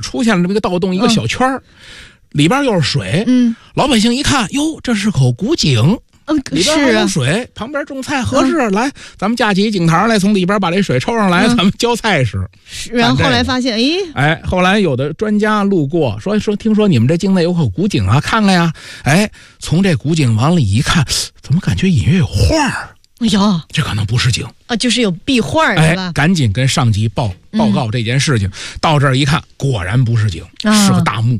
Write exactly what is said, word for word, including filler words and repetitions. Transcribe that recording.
出现了这么一个盗洞，一个小圈儿、嗯，里边又是水。嗯，老百姓一看，哟，这是口古井。 嗯， 里边还有水，啊、旁边种菜合适、嗯。来，咱们架起井台来，从里边把这水抽上来，嗯、咱们浇菜时。 然后后来发现，哎， 哎，后来有的专家路过，说说，听说你们这境内有口古井啊，看看呀。哎，从这古井往里一看，怎么感觉隐约有画儿？ 哎呀， 这可能不是井啊，就是有壁画是吧？ 哎，赶紧跟上级报报告这件事情。嗯、到这儿一看，果然不是井， 啊、 是个大墓。